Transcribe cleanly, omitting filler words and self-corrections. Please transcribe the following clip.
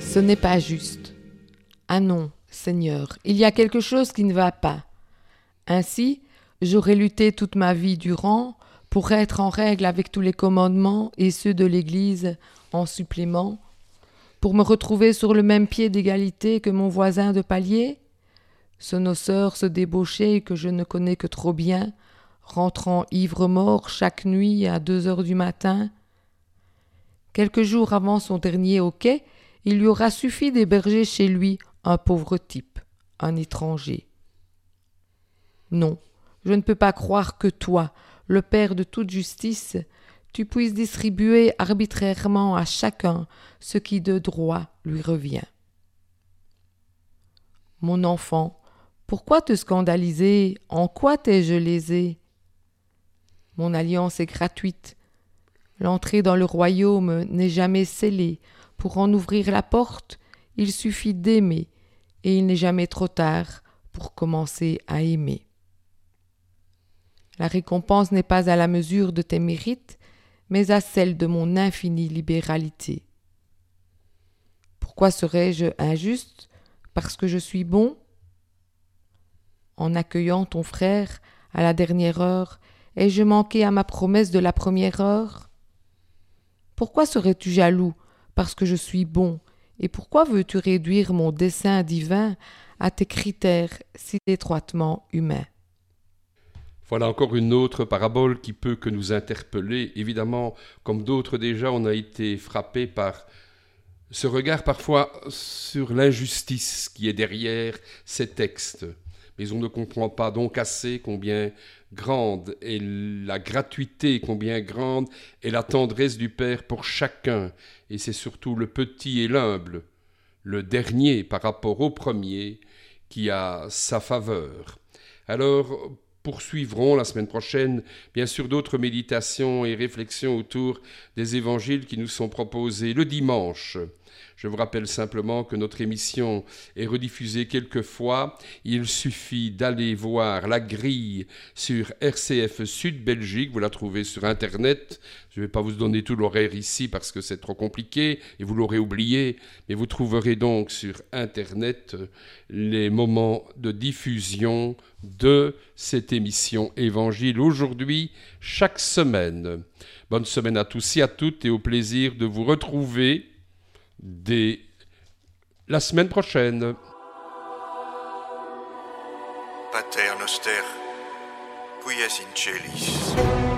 Ce n'est pas juste. Ah non, Seigneur, il y a quelque chose qui ne va pas. Ainsi, j'aurais lutté toute ma vie durant pour être en règle avec tous les commandements et ceux de l'Église en supplément, pour me retrouver sur le même pied d'égalité que mon voisin de palier, ce noceur, ce débauché que je ne connais que trop bien, rentrant ivre-mort chaque nuit à 2 heures du matin. Quelques jours avant son dernier hoquet, il lui aura suffi d'héberger chez lui un pauvre type, un étranger. Non, je ne peux pas croire que toi, le Père de toute justice, tu puisses distribuer arbitrairement à chacun ce qui de droit lui revient. Mon enfant, pourquoi te scandaliser? En quoi t'ai-je lésé? Mon alliance est gratuite. L'entrée dans le royaume n'est jamais scellée. Pour en ouvrir la porte, il suffit d'aimer, et il n'est jamais trop tard pour commencer à aimer. La récompense n'est pas à la mesure de tes mérites, mais à celle de mon infinie libéralité. Pourquoi serais-je injuste? Parce que je suis bon? En accueillant ton frère à la dernière heure, ai-je manqué à ma promesse de la première heure? Pourquoi serais-tu jaloux? Parce que je suis bon. Et pourquoi veux-tu réduire mon dessein divin à tes critères si étroitement humains? Voilà encore une autre parabole qui peut que nous interpeller. Évidemment, comme d'autres déjà, on a été frappé par ce regard parfois sur l'injustice qui est derrière ces textes. Mais on ne comprend pas donc assez combien grande est la gratuité, combien grande est la tendresse du Père pour chacun. Et c'est surtout le petit et l'humble, le dernier par rapport au premier, qui a sa faveur. Alors, poursuivrons la semaine prochaine, bien sûr, d'autres méditations et réflexions autour des évangiles qui nous sont proposés le dimanche. Je vous rappelle simplement que notre émission est rediffusée quelquefois. Il suffit d'aller voir la grille sur RCF Sud Belgique. Vous la trouvez sur Internet. Je ne vais pas vous donner tout l'horaire ici parce que c'est trop compliqué et vous l'aurez oublié. Mais vous trouverez donc sur Internet les moments de diffusion de cette émission Évangile aujourd'hui, chaque semaine. Bonne semaine à tous et à toutes et au plaisir de vous retrouver dès la semaine prochaine. Pater noster, qui es in celis.